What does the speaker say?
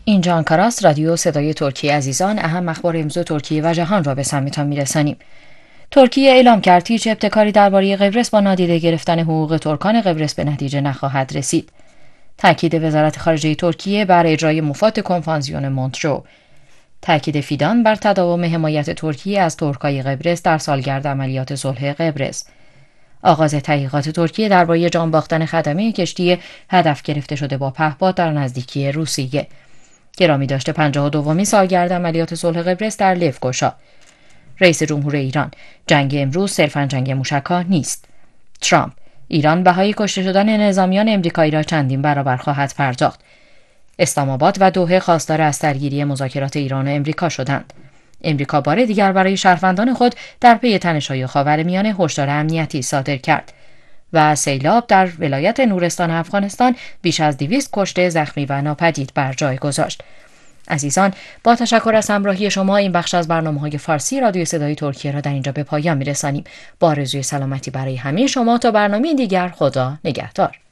اینجا آنکاراست، رادیو صدای ترکیه. عزیزان، اهم اخبار امروز ترکیه و جهان را به سمعتان میرسانیم. ترکیه اعلام کرد هیچ ابتکاری درباره قبرس با نادیده گرفتن حقوق ترکان قبرس به نتیجه نخواهد رسید. تاکید وزارت خارجه ترکیه بر اجرای مفاد کنوانسیون مونترو. تاکید فیدان بر تداوم حمایت ترکیه از ترکای قبرس در سالگرد عملیات صلح قبرس. آغاز تحقیقات ترکیه درباره جان باختن خدمه کشتی هدف گرفته شده با پهپاد در نزدیکی روسیه. گرامی داشته 52مین سالگرد عملیات صلح قبرس در لفگوشا. رئیس جمهور ایران: جنگ امروز صرفاً جنگ موشک‌ها نیست. ترامپ: ایران بهای کشته شدن نظامیان امریکایی را چندین برابر خواهد پرداخت. اسلام آباد و دوحه خواستار از درگیری مذاکرات ایران و امریکا شدند. امریکا بار دیگر برای شهروندان خود در پی تنش‌های خاورمیانه هشدار امنیتی صادر کرد. و سیلاب در ولایت نورستان افغانستان بیش از 200 کشته، زخمی و ناپدید بر جای گذاشت. عزیزان، با تشکر از همراهی شما این بخش از برنامه‌های فارسی رادیو صدای ترکیه را در اینجا به پایان می‌رسانیم. با آرزوی سلامتی برای همه شما تا برنامه دیگر، خدا نگهدار.